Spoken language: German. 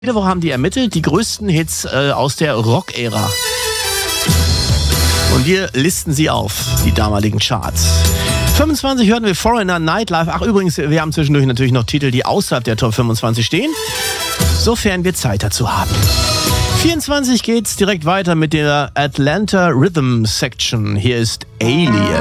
Jede Woche haben die ermittelt, die größten Hits aus der Rock-Ära. Und wir listen sie auf, die damaligen Charts. 25 hörten wir Foreigner, Nightlife. Ach übrigens, wir haben zwischendurch natürlich noch Titel, die außerhalb der Top 25 stehen, sofern wir Zeit dazu haben. 24 geht's direkt weiter mit der Atlanta Rhythm Section. Hier ist Alien.